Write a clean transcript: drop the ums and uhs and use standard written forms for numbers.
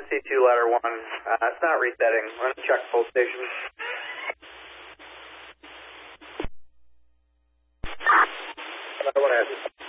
NC2 ladder 1. It's not resetting. Let's check full station. Ladder 1 has it.